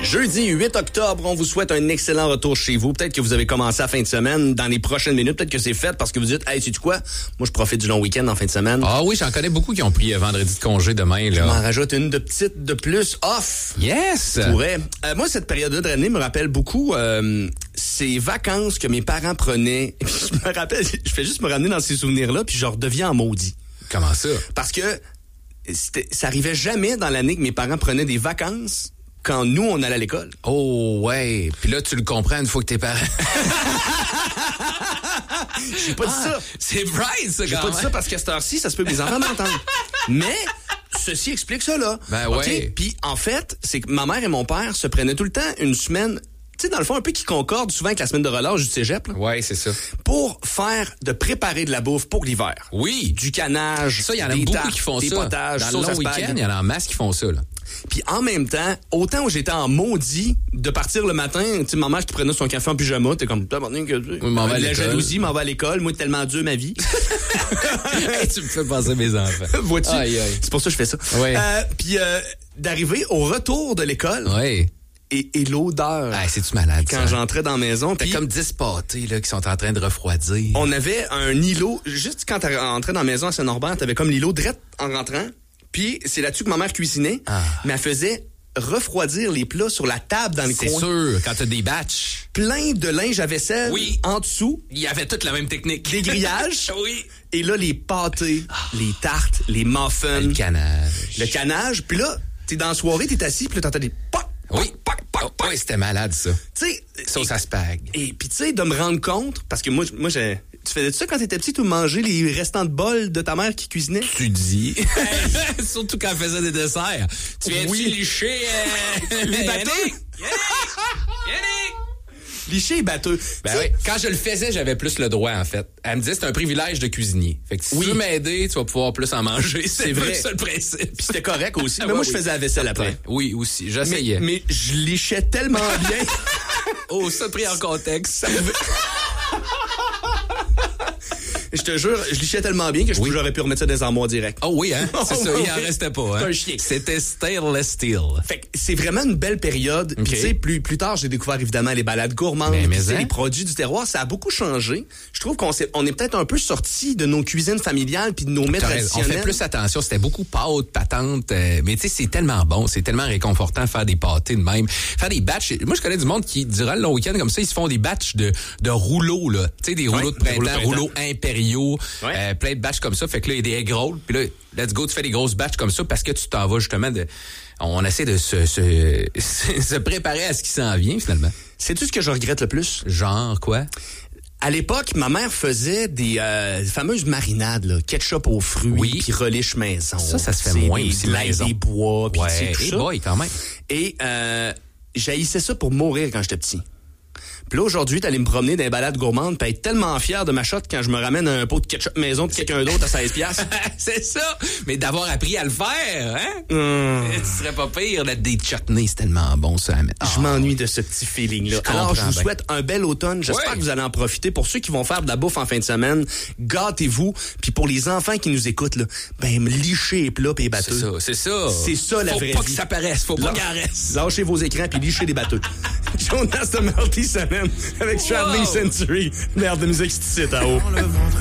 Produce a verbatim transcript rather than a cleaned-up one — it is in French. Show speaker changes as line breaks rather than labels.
Jeudi huit octobre, on vous souhaite un excellent retour chez vous. Peut-être que vous avez commencé la fin de semaine. Dans les prochaines minutes, peut-être que c'est fait parce que vous dites « Hey, sais-tu quoi? Moi, je profite du long week-end en fin de semaine. »
Ah oui, j'en connais beaucoup qui ont pris euh, vendredi de congé demain. Là.
Je m'en rajoute une de petite de plus off.
Yes!
Je pourrais. Euh, moi, cette période-là de l'année me rappelle beaucoup euh, ces vacances que mes parents prenaient. Et puis, je me rappelle, je fais juste me ramener dans ces souvenirs-là, puis je redeviens en maudit.
Comment ça?
Parce que c'était, ça arrivait jamais dans l'année que mes parents prenaient des vacances quand nous, on allait à l'école.
Oh, ouais. Puis là, tu le comprends une fois que t'es parents.
J'ai pas dit
ah,
ça.
C'est bright, ça,
J'ai
quand
pas
même.
dit ça parce qu'à cette heure-ci, ça se peut que mes enfants m'entendent. Mais ceci explique ça, là.
Ben
OK?
ouais.
Puis en fait, c'est que ma mère et mon père se prenaient tout le temps une semaine, tu sais, dans le fond, un peu qui concorde souvent avec la semaine de relâche du cégep, là,
Ouais, c'est ça.
pour faire, de préparer de la bouffe pour l'hiver.
Oui.
Du canage,
Ça, il y en a
des
beaucoup
tartes,
qui font
des
ça.
potages,
Dans le
sauce à
long
spag.
week-end, il y en a en masse qui font ça, là.
Puis en même temps, autant où j'étais en maudit de partir le matin, tu sais, ma mère qui prenait son café en pyjama, t'es comme, t'as que
m'en vais à
la
l'école.
jalousie, m'en va à l'école, moi, tellement dur ma vie.
Hey, tu me fais penser à mes enfants.
Vois-tu?
Aïe, aïe.
C'est pour ça que je fais ça.
Ouais.
Euh, puis euh, d'arriver au retour de l'école
Ouais.
et, et l'odeur.
Ah, c'est-tu malade,
Quand
ça?
j'entrais dans la maison.
T'as
Puis
comme dix pâtés, là, qui sont en train de refroidir.
on avait un îlot, juste quand t'es rentré dans la maison à Saint-Norbert, t'avais comme l'îlot direct en rentrant. Puis c'est là-dessus que ma mère cuisinait,
Ah.
mais elle faisait refroidir les plats sur la table dans le
C'est
coin.
sûr, quand t'as des batchs.
Plein de linge à vaisselle
Oui.
en dessous,
Il y avait toute la même technique.
des grillages.
Oui.
Et là, les pâtés, les tartes, les muffins,
Le canage.
le canage. Puis là, t'es dans la soirée, t'es assis, puis là, t'entends des poc, poc,
Oui.
poc, poc,
Oh,
poc.
ouais, c'était malade, ça.
Tu sais,
Sauce
et-
à spag.
Et puis tu sais, de me rendre compte, parce que moi, moi j'ai, tu faisais ça quand t'étais petit, tu mangeais les restants de bol de ta mère qui cuisinait?
Tu dis. Surtout quand elle faisait des desserts. Tu viens-tu
Oui.
licher euh,
Les bateaux?
Yannick? Yannick? Yannick?
Liché et batteux.
Ben
Tu sais,
oui. Quand je le faisais, j'avais plus le droit, en fait. Elle me disait, c'est un privilège de cuisinier. Fait que si
Oui.
tu veux m'aider, tu vas pouvoir plus en manger. C'est
vrai.
ça le principe.
Puis c'était correct aussi. Mais
Ouais,
moi, je
oui.
faisais la vaisselle après.
Oui, aussi.
Mais,
J'essayais.
mais je lichais tellement bien.
Oh, ça pris en contexte.
Je te jure, je lichais tellement bien que je
Oui.
j'aurais pu remettre ça dans les armoires direct.
Oh oui, hein? C'est ça, il en
Oui.
restait pas, hein?
C'est un chien.
C'était stainless steel.
Fait que c'est vraiment une belle période. Puis
Ok.
tu sais, plus, plus tard, j'ai découvert évidemment les balades gourmandes,
Ben, mais
puis, tu sais,
hein.
les produits du terroir. Ça a beaucoup changé. Je trouve qu'on s'est, on est peut-être un peu sorti de nos cuisines familiales puis de nos mets
T'as raison. On
traditionnels.
fait plus attention. C'était beaucoup pâtes, patentes. euh, mais tu sais, c'est tellement bon. C'est tellement réconfortant de faire des pâtés de même. Faire des batchs. Moi, je connais du monde qui, durant le long week-end, comme ça, ils se font des batchs de, de rouleaux, là. Tu sais, des rouleaux de
des rouleaux de
printemps,
printemps.
rouleaux impériaux,
Ouais.
euh, plein de batchs comme ça. Fait que là, il y a des egg rolls. Puis là, let's go, tu fais des grosses batchs comme ça parce que tu t'en vas justement de... On essaie de se, se, se préparer à ce qui s'en vient, finalement.
Sais-tu ce que je regrette le plus?
Genre, quoi?
À l'époque, ma mère faisait des, euh, des fameuses marinades, là, ketchup aux fruits,
Oui.
puis relish maison.
Ça, ça se fait
Tu sais,
moins
des,
aussi
de l'ail
maison.
des bois, puis tu sais,
Ouais,
tout
hey
ça.
boy, quand même.
Et euh, j'haïssais ça pour mourir quand j'étais petit. Puis là, aujourd'hui, t'allais me promener dans les balades gourmandes puis être tellement fier de ma shot quand je me ramène un pot de ketchup maison de quelqu'un d'autre à seize piastres.
C'est ça. Mais d'avoir appris à le faire, hein?
Hum.
Tu serais pas pire, là, des chutneys, c'est tellement bon, ça. à mettre.
Je m'ennuie de ce petit feeling-là.
Je
Alors, je
comprends
vous
bien.
souhaite un bel automne. J'espère
Ouais.
que vous allez en profiter. Pour ceux qui vont faire de la bouffe en fin de semaine, gâtez-vous. Puis pour les enfants qui nous écoutent, là, ben, me lichez les plats et les
C'est
batteux.
ça, c'est ça.
C'est ça, la
faut
vraie
pas
vie.
que ça paraisse, faut pas
Là-
qu'il en reste.
Lâchez vos écrans puis lichez les batteux. Jonas de Multi-Semaine avec Traveling
Wow.
Century. Merde de musique ici, à haut.